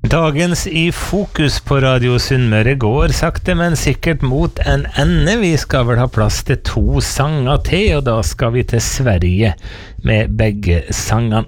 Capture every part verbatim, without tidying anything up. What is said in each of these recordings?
Dagens i fokus på Radio Sunnmøre går sakte, men sikkert mot en ende. Vi skal vel ha plass til to sanger til, og da skal vi til Sverige med begge sangene.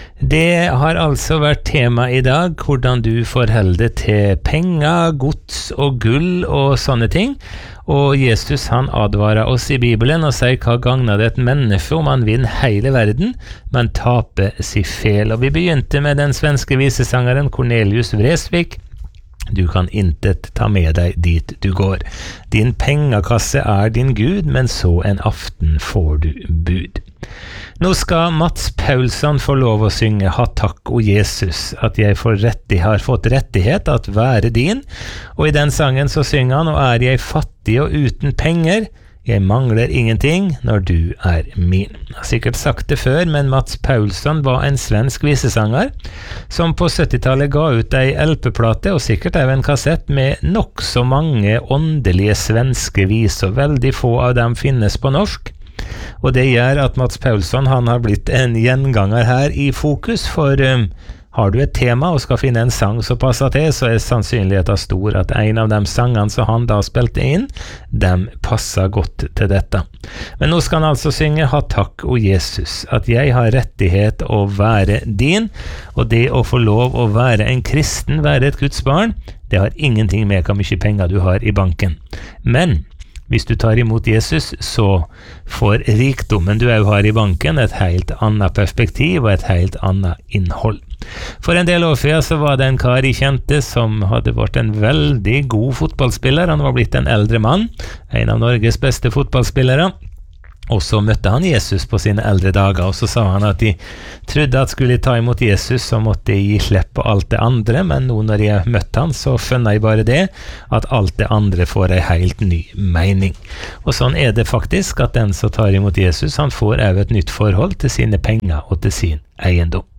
Det har altså vært tema i dag, hvordan du forholder deg til penger, gods og gull og sånne ting. Og Jesus han advarer oss i Bibelen og sier hva gagner det et menneske om han vinner hele verden, men taper sig fel. Og vi begynte med den svenske visesangeren Cornelius Vreeswijk. Du kan intet ta med deg dit du går. Din pengakasse er din Gud, men så en aften får du bud. Nå skal Mats Paulsson få lov å synge «Ha takk, o Jesus, at jeg får rettig, har fått rettighet at være din». Og i den sangen så synger han «Og er jeg fattig og uten penger, jeg mangler ingenting når du er min». Jeg har sikkert sagt det før, men Mats Paulsson var en svensk visesanger som på syttitallet ga ut ei L P-plate og sikkert også en kassett med nok så mange åndelige svenske viser. Veldig få av dem finnes på norsk. Og det gjør at Mats Paulsson han har blitt en gjenganger her i fokus, for um, har du et tema og skal finne en sang som passer til, så er sannsynligheten stor at en av de sangene som han da spilte inn, dem passer godt til dette. Men nå skal han altså synge «Ha takk, o Jesus, at jeg har rettighet å være din», og det å få lov å være en kristen, være et Guds barn, det har ingenting med hvor mye penger du har i banken. Men hvis du tar imot Jesus, så får rikdommen du også har i banken et helt annet perspektiv og et helt annet innhold. For en del år siden så var det en kar jeg kjente som hadde vært en veldig god fotballspiller. Han var blitt en eldre mann, en av Norges beste fotballspillere. Og så møtte han Jesus på sine eldre dager, og så sa han at de trodde at skulle ta imot Jesus, så måtte de gi slipp på alt det andre, men nå når jeg møtte han, så skjønner jeg bare det, at alt det andre får en helt ny mening. Og sånn er det faktisk, at den som tar imot Jesus, han får også et nytt forhold til sine penger og til sin eiendom.